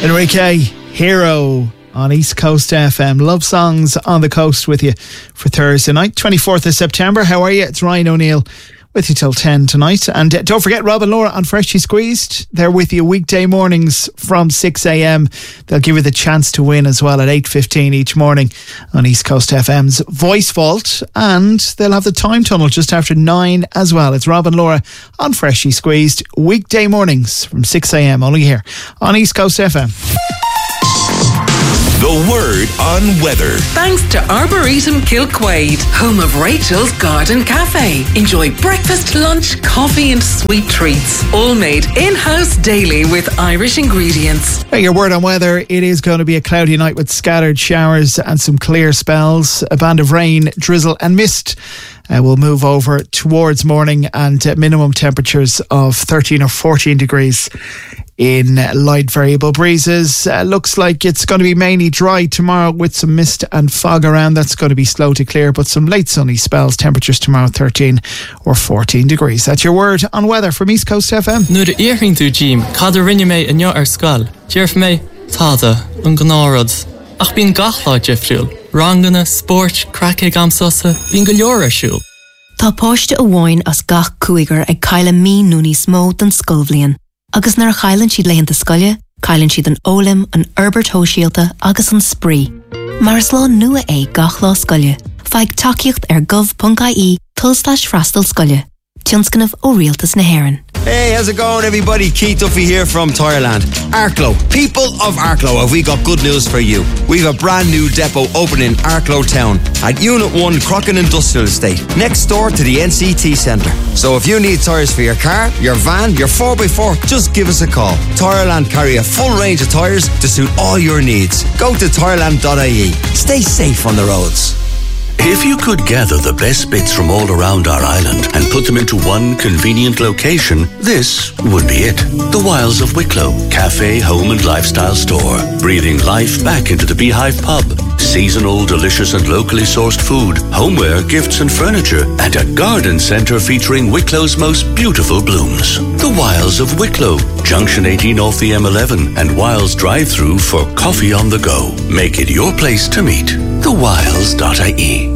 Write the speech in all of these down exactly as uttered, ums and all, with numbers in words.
Enrique, Hero on East Coast F M. Love songs on the coast with you for Thursday night, twenty-fourth of September. How are you? It's Ryan O'Neill with you till ten tonight. And uh, don't forget Rob and Laura on Freshly Squeezed. They're with you weekday mornings from six a.m. They'll give you the chance to win as well at eight fifteen each morning on East Coast F M's Voice Vault. And they'll have the Time Tunnel just after nine as well. It's Rob and Laura on Freshly Squeezed weekday mornings from six a.m. only here on East Coast F M. The Word on Weather. Thanks to Arboretum Kilquade, home of Rachel's Garden Cafe. Enjoy breakfast, lunch, coffee and sweet treats. All made in-house daily with Irish ingredients. Your word on weather. It is going to be a cloudy night with scattered showers and some clear spells. A band of rain, drizzle and mist uh, will move over towards morning, and uh, minimum temperatures of thirteen or fourteen degrees. In light variable breezes. Uh, looks like it's going to be mainly dry tomorrow with some mist and fog around. That's going to be slow to clear, but some late sunny spells. Temperatures tomorrow thirteen or fourteen degrees. That's your word on weather from East Coast F M. Nu de eering tu Jim, cad rinne me in your skull. Jerf me, tada, un gnorod. Ach bin gachla jeffril. Rangana, sport, cracke gamsosa, bin galiora shul. Tá póiste a bháin as gach cuigar ag caile mí núní smó den scolbhlion. Agus nar chailann siad leitheanta scoile, cailann siad an ólim, an Herbert Hóisialta agus an spree. Mar is lá nua é gach lá scoile, feig takeíocht ar gov dot I E tull slash freastal scoile. Tionscanmh ó Rialtas na Héireann. Hey, how's it going, everybody? Keith Duffy here from Tireland. Arklow, people of Arklow, have we got good news for you? We've a brand new depot opening in Arklow Town at Unit one Crockin Industrial Estate, next door to the N C T Centre. So if you need tyres for your car, your van, your four by four, just give us a call. Tireland carry a full range of tyres to suit all your needs. Go to tireland dot I E. Stay safe on the roads. If you could gather the best bits from all around our island and put them into one convenient location, this would be it. The Wilds of Wicklow, cafe, home and lifestyle store. Breathing life back into the Beehive pub. Seasonal, delicious and locally sourced food, homeware, gifts and furniture, and a garden centre featuring Wicklow's most beautiful blooms. The Wilds of Wicklow, Junction eighteen off the M eleven and Wilds drive-through for coffee on the go. Make it your place to meet. the wilds dot I E.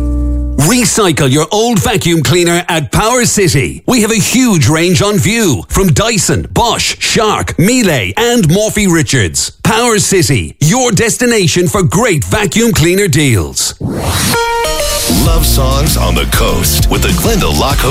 Recycle your old vacuum cleaner at Power City. We have a huge range on view from Dyson, Bosch, Shark, Miele and Morphy Richards. Power City, your destination for great vacuum cleaner deals. Love songs on the coast with the Glendale Lock